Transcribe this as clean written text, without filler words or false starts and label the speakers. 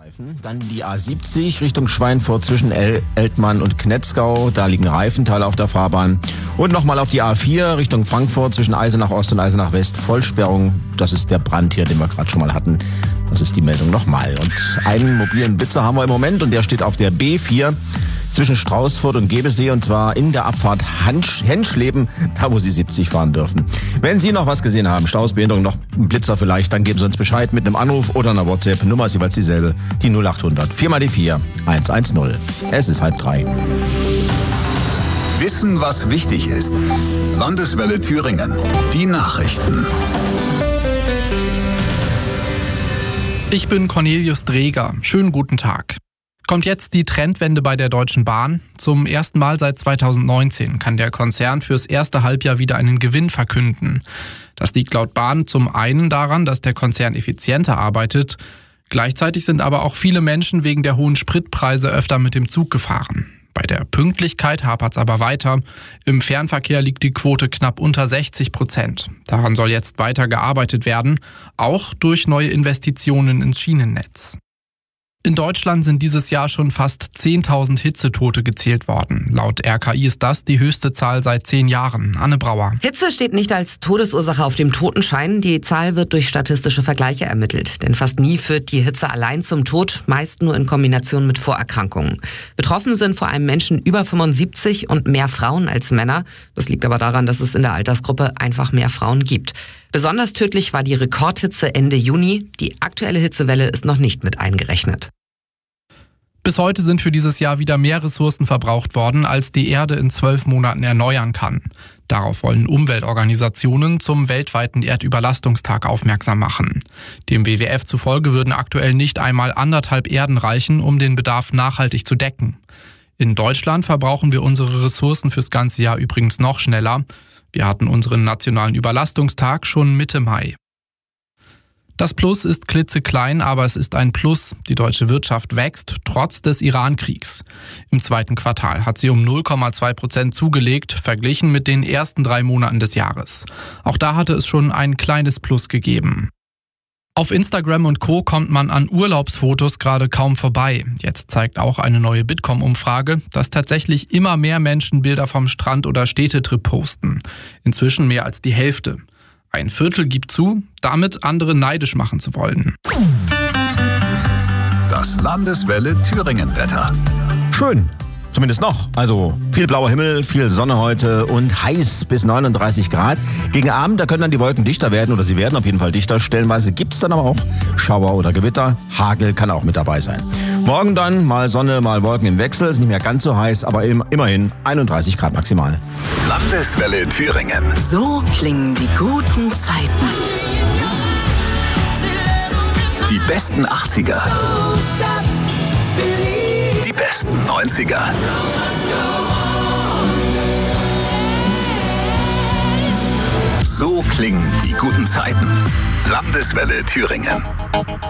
Speaker 1: Dann die A70 Richtung Schweinfurt zwischen Eltmann und Knetzgau. Da liegen Reifenteile auf der Fahrbahn. Und nochmal auf die A4 Richtung Frankfurt zwischen Eisenach Ost und Eisenach West. Vollsperrung. Das ist der Brand hier, den wir gerade schon mal hatten. Das ist die Meldung nochmal. Und einen mobilen Blitzer haben wir im Moment und der steht auf der B4 zwischen Straußfurt und Gebesee und zwar in der Abfahrt Henschleben, da wo Sie 70 fahren dürfen. Wenn Sie noch was gesehen haben, Staus, Behinderung, noch einen Blitzer vielleicht, dann geben Sie uns Bescheid mit einem Anruf oder einer WhatsApp. Nummer ist jeweils dieselbe, die 0800 4 mal die 4 110. Es ist 2:30.
Speaker 2: Wissen, was wichtig ist. Landeswelle Thüringen. Die Nachrichten.
Speaker 3: Ich bin Cornelius Dreger. Schönen guten Tag. Kommt jetzt die Trendwende bei der Deutschen Bahn? Zum ersten Mal seit 2019 kann der Konzern fürs erste Halbjahr wieder einen Gewinn verkünden. Das liegt laut Bahn zum einen daran, dass der Konzern effizienter arbeitet. Gleichzeitig sind aber auch viele Menschen wegen der hohen Spritpreise öfter mit dem Zug gefahren. Bei der Pünktlichkeit hapert's aber weiter. Im Fernverkehr liegt die Quote knapp unter 60%. Daran soll jetzt weiter gearbeitet werden, auch durch neue Investitionen ins Schienennetz. In Deutschland sind dieses Jahr schon fast 10.000 Hitzetote gezählt worden. Laut RKI ist das die höchste Zahl seit 10 Jahren. Anne Brauer.
Speaker 4: Hitze steht nicht als Todesursache auf dem Totenschein. Die Zahl wird durch statistische Vergleiche ermittelt. Denn fast nie führt die Hitze allein zum Tod, meist nur in Kombination mit Vorerkrankungen. Betroffen sind vor allem Menschen über 75 und mehr Frauen als Männer. Das liegt aber daran, dass es in der Altersgruppe einfach mehr Frauen gibt. Besonders tödlich war die Rekordhitze Ende Juni. Die aktuelle Hitzewelle ist noch nicht mit eingerechnet.
Speaker 3: Bis heute sind für dieses Jahr wieder mehr Ressourcen verbraucht worden, als die Erde in 12 Monaten erneuern kann. Darauf wollen Umweltorganisationen zum weltweiten Erdüberlastungstag aufmerksam machen. Dem WWF zufolge würden aktuell nicht einmal 1,5 Erden reichen, um den Bedarf nachhaltig zu decken. In Deutschland verbrauchen wir unsere Ressourcen fürs ganze Jahr übrigens noch schneller. Wir hatten unseren nationalen Überlastungstag schon Mitte Mai. Das Plus ist klitzeklein, aber es ist ein Plus. Die deutsche Wirtschaft wächst trotz des Iran-Kriegs. Im zweiten Quartal hat sie um 0,2% zugelegt, verglichen mit den ersten 3 Monaten des Jahres. Auch da hatte es schon ein kleines Plus gegeben. Auf Instagram und Co. kommt man an Urlaubsfotos gerade kaum vorbei. Jetzt zeigt auch eine neue Bitkom-Umfrage, dass tatsächlich immer mehr Menschen Bilder vom Strand oder Städtetrip posten. Inzwischen mehr als die Hälfte. Ein Viertel gibt zu, damit andere neidisch machen zu wollen.
Speaker 2: Das Landeswelle Thüringen-Wetter.
Speaker 1: Schön. Zumindest noch. Also viel blauer Himmel, viel Sonne heute und heiß bis 39 Grad. Gegen Abend, da können dann die Wolken dichter werden oder sie werden auf jeden Fall dichter. Stellenweise gibt's dann aber auch Schauer oder Gewitter. Hagel kann auch mit dabei sein. Morgen dann mal Sonne, mal Wolken im Wechsel. Ist nicht mehr ganz so heiß, aber immerhin 31 Grad maximal.
Speaker 2: Landeswelle Thüringen.
Speaker 5: So klingen die guten Zeiten.
Speaker 2: Die besten 80er. Die besten 90er. So klingen die guten Zeiten. Landeswelle Thüringen.